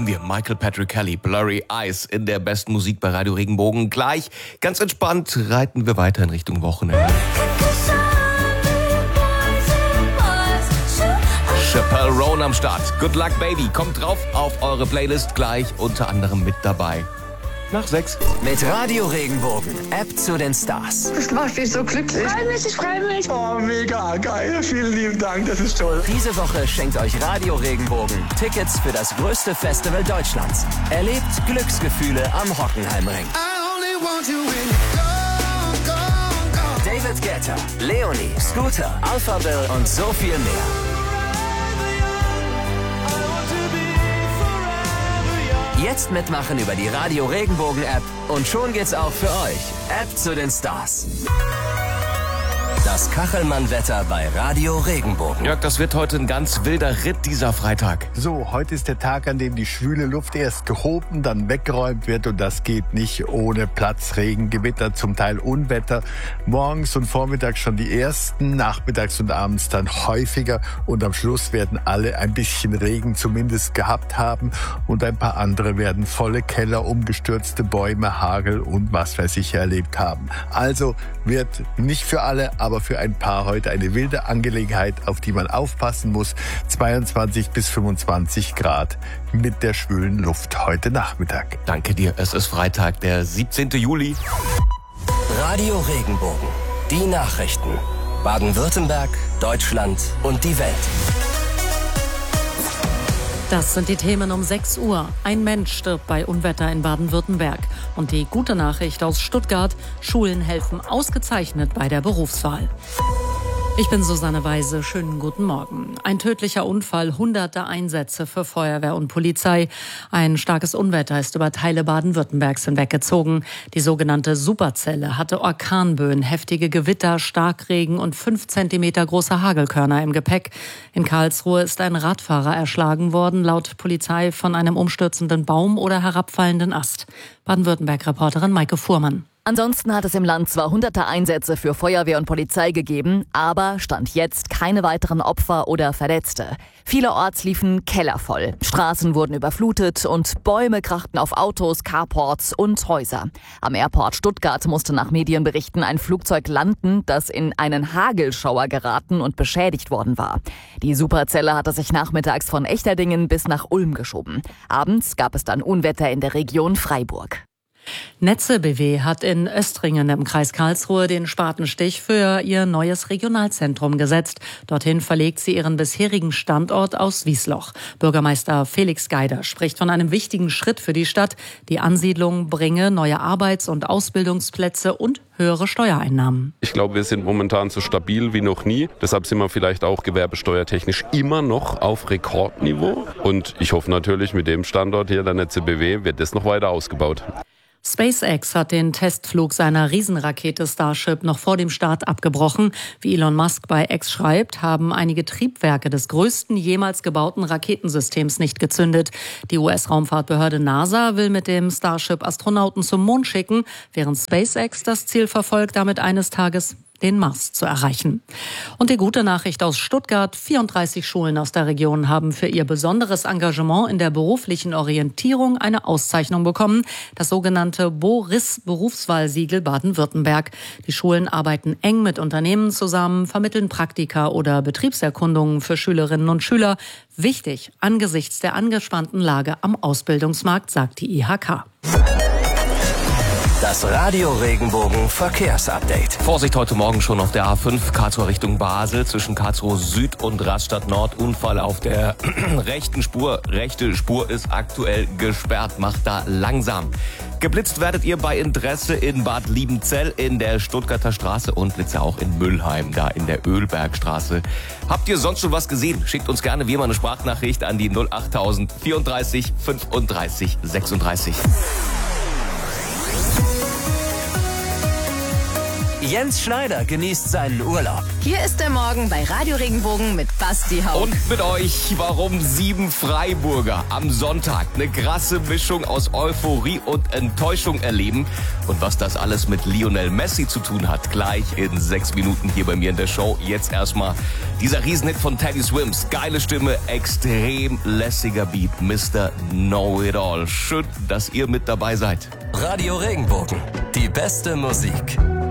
wir. Michael Patrick Kelly, Blurry Eyes in der besten Musik bei Radio Regenbogen. Gleich, ganz entspannt, reiten wir weiter in Richtung Wochenende. Chappelle Roan am Start. Good Luck Baby. Kommt drauf auf eure Playlist. Gleich unter anderem mit dabei. Nach 6. Mit Radio Regenbogen. App zu den Stars. Das macht mich so glücklich. Ich freue mich. Oh, mega geil. Vielen lieben Dank. Das ist toll. Diese Woche schenkt euch Radio Regenbogen Tickets für das größte Festival Deutschlands. Erlebt Glücksgefühle am Hockenheimring. David Guetta, Leonie, Scooter, Alpha Bill und so viel mehr. Jetzt mitmachen über die Radio Regenbogen App und schon geht's auch für euch. App zu den Stars. Das Kachelmann-Wetter bei Radio Regenbogen. Jörg, das wird heute ein ganz wilder Ritt dieser Freitag. So, heute ist der Tag, an dem die schwüle Luft erst gehoben, dann weggeräumt wird und das geht nicht ohne Platzregen, Gewitter, zum Teil Unwetter. Morgens und vormittags schon die ersten, nachmittags und abends dann häufiger und am Schluss werden alle ein bisschen Regen zumindest gehabt haben und ein paar andere werden volle Keller, umgestürzte Bäume, Hagel und was weiß ich erlebt haben. Also wird nicht für alle, aber für ein paar heute eine wilde Angelegenheit, auf die man aufpassen muss. 22 bis 25 Grad mit der schwülen Luft heute Nachmittag. Danke dir. Es ist Freitag, der 17. Juli. Radio Regenbogen. Die Nachrichten. Baden-Württemberg, Deutschland und die Welt. Das sind die Themen um 6 Uhr. Ein Mensch stirbt bei Unwetter in Baden-Württemberg. Und die gute Nachricht aus Stuttgart: Schulen helfen ausgezeichnet bei der Berufswahl. Ich bin Susanne Weise. Schönen guten Morgen. Ein tödlicher Unfall, hunderte Einsätze für Feuerwehr und Polizei. Ein starkes Unwetter ist über Teile Baden-Württembergs hinweggezogen. Die sogenannte Superzelle hatte Orkanböen, heftige Gewitter, Starkregen und 5 Zentimeter große Hagelkörner im Gepäck. In Karlsruhe ist ein Radfahrer erschlagen worden, laut Polizei von einem umstürzenden Baum oder herabfallenden Ast. Baden-Württemberg-Reporterin Maike Fuhrmann. Ansonsten hat es im Land zwar hunderte Einsätze für Feuerwehr und Polizei gegeben, aber Stand jetzt keine weiteren Opfer oder Verletzte. Vielerorts liefen Keller voll, Straßen wurden überflutet und Bäume krachten auf Autos, Carports und Häuser. Am Airport Stuttgart musste nach Medienberichten ein Flugzeug landen, das in einen Hagelschauer geraten und beschädigt worden war. Die Superzelle hatte sich nachmittags von Echterdingen bis nach Ulm geschoben. Abends gab es dann Unwetter in der Region Freiburg. Netze BW hat in Östringen im Kreis Karlsruhe den Spatenstich für ihr neues Regionalzentrum gesetzt. Dorthin verlegt sie ihren bisherigen Standort aus Wiesloch. Bürgermeister Felix Geider spricht von einem wichtigen Schritt für die Stadt. Die Ansiedlung bringe neue Arbeits- und Ausbildungsplätze und höhere Steuereinnahmen. Ich glaube, wir sind momentan so stabil wie noch nie. Deshalb sind wir vielleicht auch gewerbesteuertechnisch immer noch auf Rekordniveau. Und ich hoffe natürlich, mit dem Standort hier, der Netze BW, wird das noch weiter ausgebaut. SpaceX hat den Testflug seiner Riesenrakete Starship noch vor dem Start abgebrochen. Wie Elon Musk bei X schreibt, haben einige Triebwerke des größten jemals gebauten Raketensystems nicht gezündet. Die US-Raumfahrtbehörde NASA will mit dem Starship Astronauten zum Mond schicken, während SpaceX das Ziel verfolgt, damit eines Tages den Mars zu erreichen. Und die gute Nachricht aus Stuttgart: 34 Schulen aus der Region haben für ihr besonderes Engagement in der beruflichen Orientierung eine Auszeichnung bekommen, das sogenannte BORIS-Berufswahlsiegel Baden-Württemberg. Die Schulen arbeiten eng mit Unternehmen zusammen, vermitteln Praktika oder Betriebserkundungen für Schülerinnen und Schüler. Wichtig angesichts der angespannten Lage am Ausbildungsmarkt, sagt die IHK. Das Radio Regenbogen Verkehrsupdate. Vorsicht heute Morgen schon auf der A5 Karlsruhe Richtung Basel zwischen Karlsruhe Süd und Rastatt Nord. Unfall auf der rechten Spur. Rechte Spur ist aktuell gesperrt. Macht da langsam. Geblitzt werdet ihr bei Interesse in Bad Liebenzell in der Stuttgarter Straße und Blitze auch in Müllheim, da in der Ölbergstraße. Habt ihr sonst schon was gesehen? Schickt uns gerne wie immer eine Sprachnachricht an die 08000 34 35 36. Jens Schneider genießt seinen Urlaub. Hier ist der Morgen bei Radio Regenbogen mit Basti Haug. Und mit euch, warum 7 Freiburger am Sonntag eine krasse Mischung aus Euphorie und Enttäuschung erleben. Und was das alles mit Lionel Messi zu tun hat, gleich in 6 Minuten hier bei mir in der Show. Jetzt erstmal dieser Riesenhit von Teddy Swims. Geile Stimme, extrem lässiger Beat. Mr. Know-It-All. Schön, dass ihr mit dabei seid. Radio Regenbogen, die beste Musik.